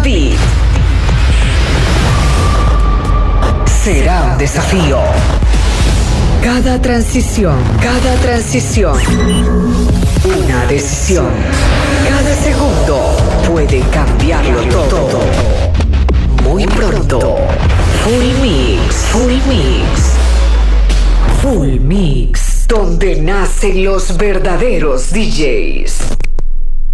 beat. Será un desafío. Cada transición, una decisión. Cada segundo puede cambiarlo todo. Muy pronto, Full Mix, donde nacen los verdaderos DJs.